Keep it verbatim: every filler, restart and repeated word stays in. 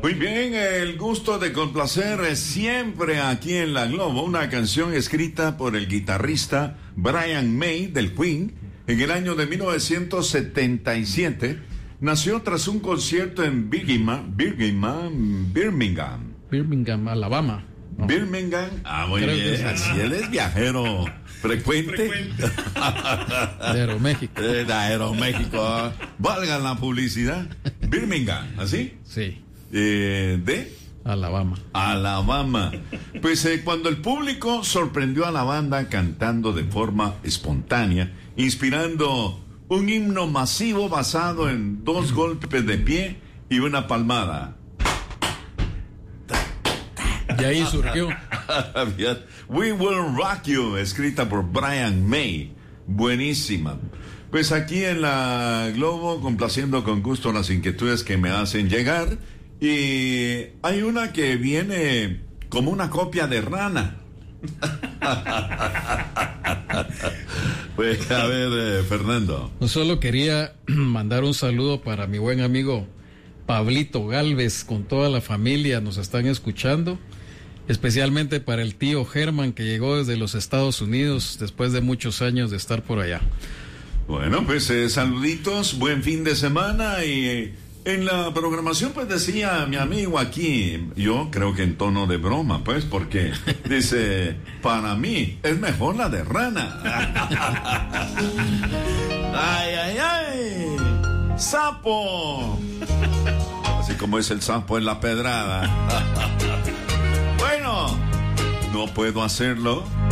Muy bien, el gusto de complacer es siempre aquí en La Globo, una canción escrita por el guitarrista Brian May del Queen en el año de mil novecientos setenta y siete. Nació tras un concierto en Birmingham, Birmingham, Birmingham, Birmingham, Alabama. No. Birmingham, ah, muy Creo bien, así él es viajero frecuente. frecuente. De Aeroméxico. De Aeroméxico, valga la publicidad. Birmingham, ¿así? Sí. Eh, de Alabama. Alabama. Pues eh, cuando el público sorprendió a la banda cantando de forma espontánea, inspirando un himno masivo basado en dos golpes de pie y una palmada. Y ahí surgió We Will Rock You, escrita por Brian May. Buenísima. Pues aquí en La Globo, complaciendo con gusto las inquietudes que me hacen llegar. Y hay una que viene como una copia de Rana. Pues a ver, eh, Fernando. No solo quería mandar un saludo para mi buen amigo Pablito Galvez, con toda la familia nos están escuchando, especialmente para el tío Germán, que llegó desde los Estados Unidos después de muchos años de estar por allá. Bueno, pues eh, saluditos, buen fin de semana. Y eh, en la programación pues decía mi amigo aquí, yo creo que en tono de broma, pues, porque dice, para mí es mejor la de Rana. Ay, ay, ay, sapo, así como es el sapo en la pedrada. Bueno, no puedo hacerlo